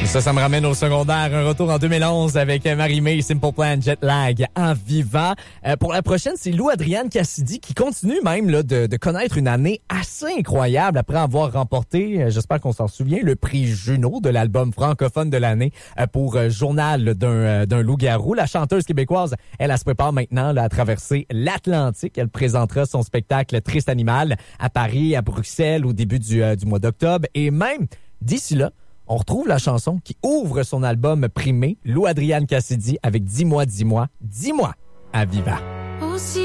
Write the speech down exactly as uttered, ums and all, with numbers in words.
Ça, ça me ramène au secondaire. Un retour en deux mille onze avec Marie-Mé, Simple Plan, Jet Lag, en Viva. Euh, pour la prochaine, c'est Lou Adrienne Cassidy qui continue même là, de, de connaître une année assez incroyable après avoir remporté, euh, j'espère qu'on s'en souvient, le prix Juno de l'album francophone de l'année euh, pour euh, Journal d'un, euh, d'un loup-garou. La chanteuse québécoise, elle, elle se prépare maintenant là, à traverser l'Atlantique. Elle présentera son spectacle Triste Animal à Paris, à Bruxelles au début du, euh, du mois d'octobre. Et même d'ici là, on retrouve la chanson qui ouvre son album primé, Lou Adrienne Cassidy, avec Dis-moi, dis-moi, dis-moi à Viva. Aussi